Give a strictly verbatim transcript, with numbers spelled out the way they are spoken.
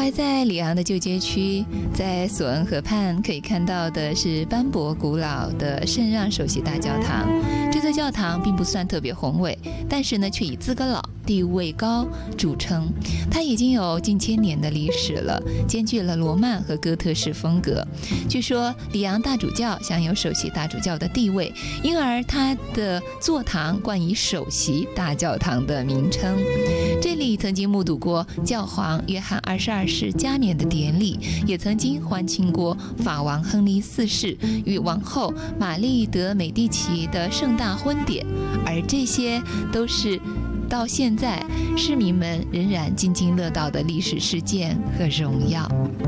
怀在里昂的旧街区，在索恩河畔可以看到的是斑驳古老的圣让首席大教堂。这座教堂并不算特别宏伟，但是呢，却以资格老、地位高著称。它已经有近千年的历史了，兼具了罗曼和哥特式风格。据说里昂大主教享有首席大主教的地位，因而它的座堂冠以首席大教堂的名称。这里曾经目睹过教皇约翰二十二世加冕的典礼，也曾经欢庆过法王亨利四世与王后玛丽德美第奇的盛大婚典，而这些都是到现在市民们仍然津津乐道的历史事件和荣耀。